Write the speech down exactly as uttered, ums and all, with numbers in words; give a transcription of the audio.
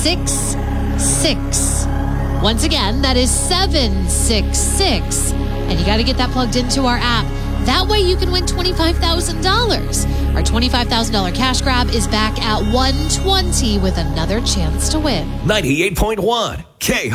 six six. Once again, that is seven six six. And you got to get that plugged into our app. That way you can win twenty-five thousand dollars. Our twenty-five thousand dollars cash grab is back at one twenty with another chance to win. ninety-eight point one K